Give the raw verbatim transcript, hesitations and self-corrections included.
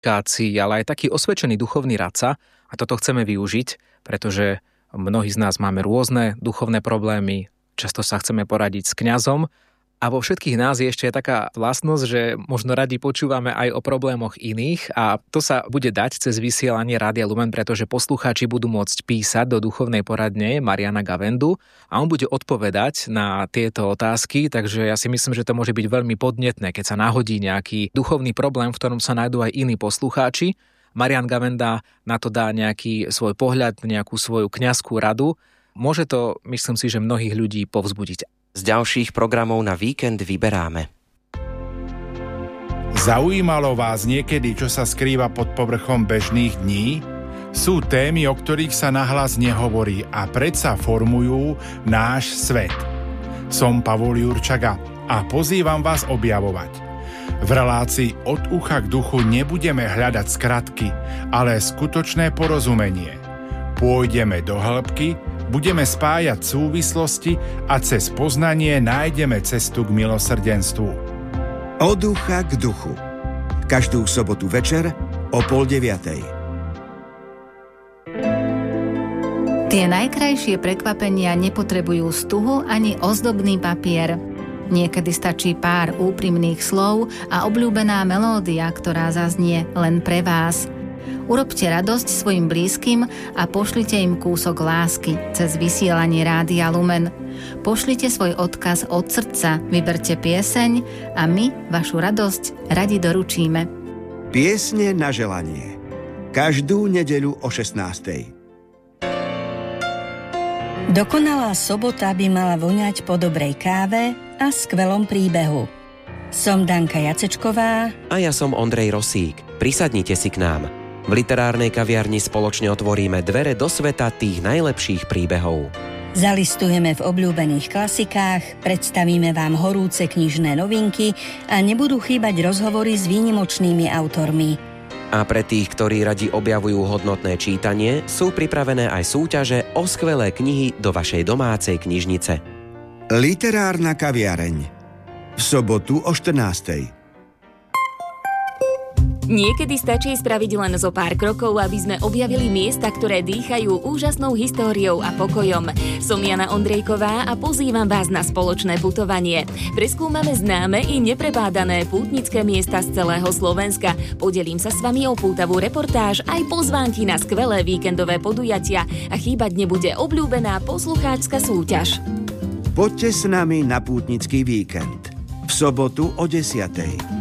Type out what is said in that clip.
komunikácii, ale aj taký osvedčený duchovný radca a toto chceme využiť, pretože mnohí z nás máme rôzne duchovné problémy, často sa chceme poradiť s kňazom a vo všetkých nás je ešte taká vlastnosť, že možno radi počúvame aj o problémoch iných a to sa bude dať cez vysielanie Rádia Lumen, pretože poslucháči budú môcť písať do duchovnej poradne Mariana Gavendu a on bude odpovedať na tieto otázky, takže ja si myslím, že to môže byť veľmi podnetné, keď sa nahodí nejaký duchovný problém, v ktorom sa nájdú aj iní poslucháči. Marian Gavenda na to dá nejaký svoj pohľad, nejakú svoju kňazskú radu. Môže to, myslím si, že mnohých ľudí povzbudiť. Z ďalších programov na víkend vyberáme. Zaujímalo vás niekedy, čo sa skrýva pod povrchom bežných dní? Sú témy, o ktorých sa nahlas nehovorí a predsa formujú náš svet. Som Pavol Jurčaga a pozývam vás objavovať. V relácii Od ucha k duchu nebudeme hľadať skratky, ale skutočné porozumenie. Pôjdeme do hĺbky, budeme spájať súvislosti a cez poznanie nájdeme cestu k milosrdenstvu. Od ucha k duchu. Každú sobotu večer o pol deviatej. Tie najkrajšie prekvapenia nepotrebujú stuhu ani ozdobný papier. Niekedy stačí pár úprimných slov a obľúbená melódia, ktorá zaznie len pre vás. Urobte radosť svojim blízkym a pošlite im kúsok lásky cez vysielanie Rádia Lumen. Pošlite svoj odkaz od srdca, vyberte pieseň a my vašu radosť radi doručíme. Piesne na želanie. Každú nedeľu o šestnástej. Dokonalá sobota by mala voňať po dobrej káve a skvelom príbehu. Som Danka Jacečková. A ja som Ondrej Rosík. Prisadnite si k nám. V literárnej kaviarni spoločne otvoríme dvere do sveta tých najlepších príbehov. Zalistujeme v obľúbených klasikách, predstavíme vám horúce knižné novinky a nebudú chýbať rozhovory s výnimočnými autormi. A pre tých, ktorí radi objavujú hodnotné čítanie, sú pripravené aj súťaže o skvelé knihy do vašej domácej knižnice. Literárna kaviareň. V sobotu o štrnástej. Niekedy stačí spraviť len zo pár krokov, aby sme objavili miesta, ktoré dýchajú úžasnou históriou a pokojom. Som Jana Ondrejková a pozývam vás na spoločné putovanie. Preskúmame známe i neprebádané pútnické miesta z celého Slovenska. Podelím sa s vami o pútavú reportáž aj pozvánky na skvelé víkendové podujatia a chýbať nebude obľúbená poslucháčska súťaž. Poďte s nami na pútnický víkend. V sobotu o desiatej.